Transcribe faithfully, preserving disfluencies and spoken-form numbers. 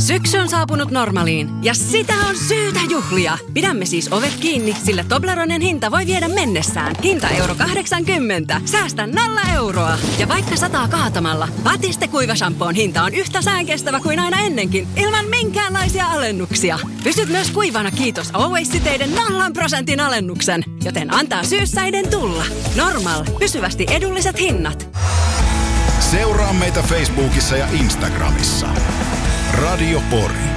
Syksy on saapunut Normaliin ja sitä on syytä juhlia. Pidämme siis ovet kiinni, sillä Tobleronen hinta voi viedä mennessään. Hinta euro kahdeksankymmentä. Säästä nolla euroa. Ja vaikka sataa kaatamalla, Batiste kuivashampoon hinta on yhtä säänkestävä kuin aina ennenkin, ilman minkäänlaisia alennuksia. Pysyt myös kuivana kiitos Always-siteiden nollan prosentin alennuksen. Joten antaa syyssäiden tulla. Normal. Pysyvästi edulliset hinnat. Seuraa meitä Facebookissa ja Instagramissa. Radio Pori.